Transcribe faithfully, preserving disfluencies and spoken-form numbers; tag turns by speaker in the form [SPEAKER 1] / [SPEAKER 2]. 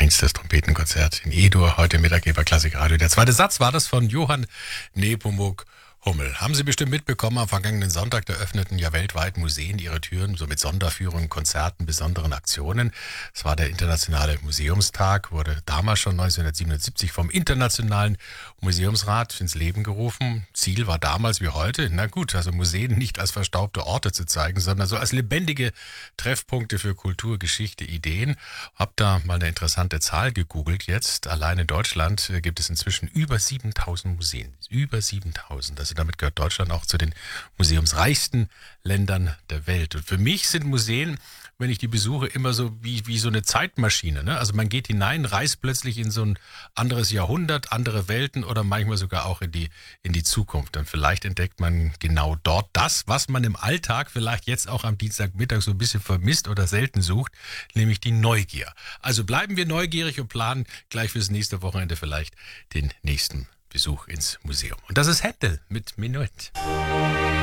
[SPEAKER 1] eins, das Trompetenkonzert in E-Dur, heute Mittag bei Klassikradio. Der zweite Satz war das von Johann Nepomuk Hummel. Haben Sie bestimmt mitbekommen, am vergangenen Sonntag eröffneten ja weltweit Museen ihre Türen, so mit Sonderführungen, Konzerten, besonderen Aktionen. Es war der Internationale Museumstag, wurde damals schon neunzehnhundertsiebenundsiebzig vom Internationalen Museumsrat ins Leben gerufen. Ziel war damals wie heute, na gut, also Museen nicht als verstaubte Orte zu zeigen, sondern so als lebendige Treffpunkte für Kultur, Geschichte, Ideen. Hab da mal eine interessante Zahl gegoogelt jetzt. Allein in Deutschland gibt es inzwischen über siebentausend Museen. Über siebentausend. Also damit gehört Deutschland auch zu den museumsreichsten Ländern der Welt. Und für mich sind Museen, wenn ich die besuche, immer so wie, wie so eine Zeitmaschine. Ne? Also man geht hinein, reist plötzlich in so ein anderes Jahrhundert, andere Welten oder manchmal sogar auch in die, in die Zukunft. Und vielleicht entdeckt man genau dort das, was man im Alltag vielleicht jetzt auch am Dienstagmittag so ein bisschen vermisst oder selten sucht, nämlich die Neugier. Also bleiben wir neugierig und planen gleich fürs nächste Wochenende vielleicht den nächsten Besuch ins Museum. Und das ist Händel mit Menuett.